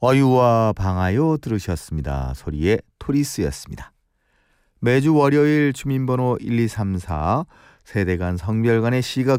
어유와 방아요 들으셨습니다. 소리의 토리스였습니다. 매주 월요일 주민번호 1234 세대 간 성별 간의 시각